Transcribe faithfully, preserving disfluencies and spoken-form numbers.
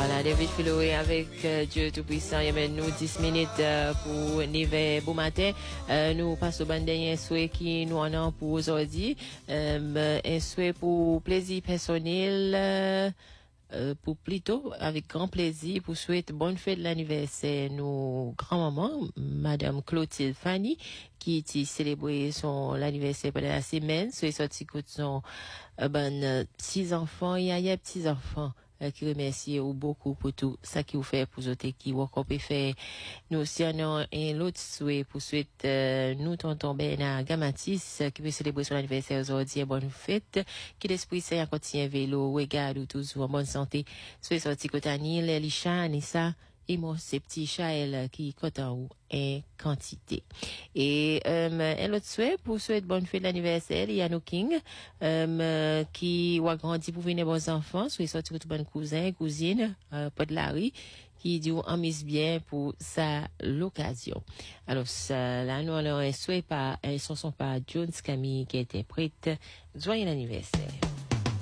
Voilà, David Philoé avec euh, Dieu Tout-Puissant. Il y a nous dix minutes euh, pour niver bon matin. Euh, nous passons au bon dernier souhait qui nous en a pour aujourd'hui. Euh, un souhait pour plaisir personnel. Euh, Euh, pour plutôt avec grand plaisir pour souhaiter bonne fête de l'anniversaire nos grand-maman madame Clotilde Fanny qui a célébré son l'anniversaire pendant la semaine soit sorti de son euh, ben euh, petits enfants il y a, y a petits enfants euh, qui remercie ou beaucoup pour tout ça qui vous fait pour autres qui vous peut faire nous aussi on a un autre souhait pour souhaiter euh, nous tonton Bernard Gamatis euh, qui veut célébrer son anniversaire aujourd'hui bonne fête qui l'esprit saint continue vélo regarde toujours en bonne santé soit sorti côté Anil Elisha Anissa et moi ces petits Chaël qui côté en haut en quantité et euh, un autre souhait pour souhaiter bonne fête d'anniversaire il y a nos King euh, qui a grandi pour venir bons enfants soit sorti tout bon cousin cousine euh, pas de la rue qui dit on mise bien pour sa l'occasion. Alors ça, là nous on a un souhait par un chanson par Jones Camille qui interprète joyeux anniversaire.